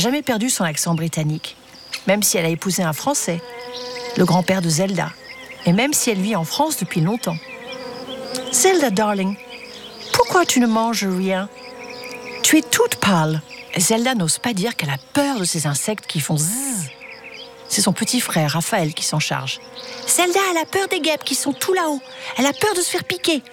Jamais perdu son accent britannique, même si elle a épousé un Français, le grand-père de Zelda, et même si elle vit en France depuis longtemps. Zelda, darling, pourquoi tu ne manges rien? Tu es toute pâle. Zelda n'ose pas dire qu'elle a peur de ces insectes qui font zzz. C'est son petit frère, Raphaël, qui s'en charge. Zelda, elle a peur des guêpes qui sont tout là-haut. Elle a peur de se faire piquer.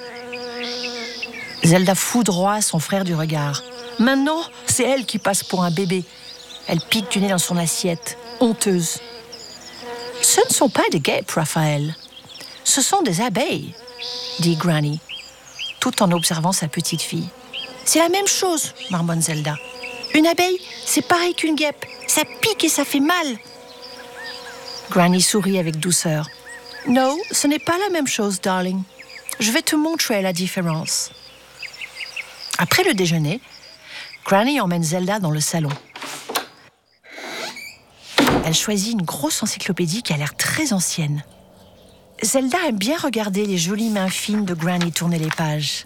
Zelda foudroie son frère du regard. Maintenant, c'est elle qui passe pour un bébé. Elle pique du nez dans son assiette, honteuse. Ce ne sont pas des guêpes, Raphaël. Ce sont des abeilles, dit Granny, tout en observant sa petite fille. C'est la même chose, marmonne Zelda. Une abeille, c'est pareil qu'une guêpe. Ça pique et ça fait mal. Granny sourit avec douceur. Non, ce n'est pas la même chose, darling. Je vais te montrer la différence. Après le déjeuner, Granny emmène Zelda dans le salon. Elle choisit une grosse encyclopédie qui a l'air très ancienne. Zelda aime bien regarder les jolies mains fines de Granny tourner les pages.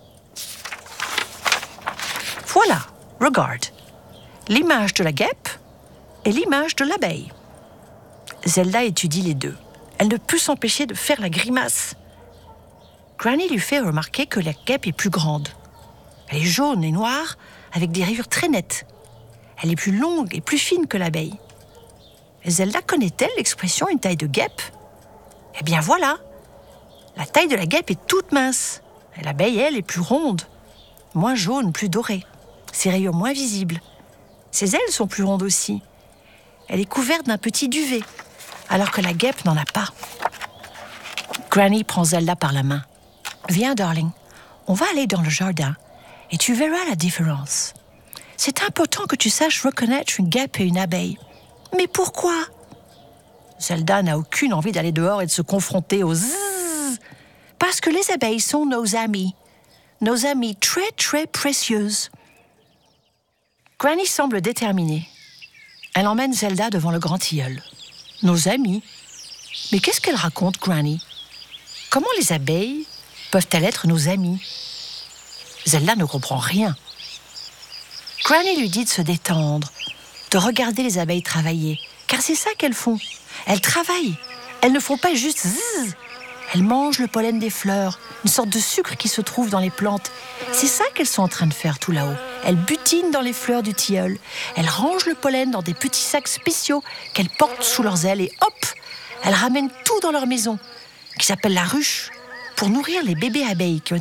Voilà, regarde. L'image de la guêpe et l'image de l'abeille. Zelda étudie les deux. Elle ne peut s'empêcher de faire la grimace. Granny lui fait remarquer que la guêpe est plus grande. Elle est jaune et noire, avec des rayures très nettes. Elle est plus longue et plus fine que l'abeille. Zelda connaît-elle l'expression « une taille de guêpe » ? Eh bien voilà, la taille de la guêpe est toute mince. Et l'abeille, elle, est plus ronde, moins jaune, plus dorée. Ses rayures moins visibles. Ses ailes sont plus rondes aussi. Elle est couverte d'un petit duvet, alors que la guêpe n'en a pas. Granny prend Zelda par la main. « Viens, darling, on va aller dans le jardin et tu verras la différence. C'est important que tu saches reconnaître une guêpe et une abeille. Mais pourquoi ?» Zelda n'a aucune envie d'aller dehors et de se confronter aux zzz. Parce que les abeilles sont nos amies très très précieuses. Granny semble déterminée. Elle emmène Zelda devant le grand tilleul. Nos amis. Mais qu'est-ce qu'elle raconte, Granny? Comment les abeilles peuvent-elles être nos amies? Zelda ne comprend rien. Granny lui dit de se détendre, de regarder les abeilles travailler, car c'est ça qu'elles font. Elles travaillent. Elles ne font pas juste zzz. Elles mangent le pollen des fleurs, une sorte de sucre qui se trouve dans les plantes. C'est ça qu'elles sont en train de faire tout là-haut. Elles butinent dans les fleurs du tilleul. Elles rangent le pollen dans des petits sacs spéciaux qu'elles portent sous leurs ailes et hop, elles ramènent tout dans leur maison, qui s'appelle la ruche, pour nourrir les bébés abeilles qui ont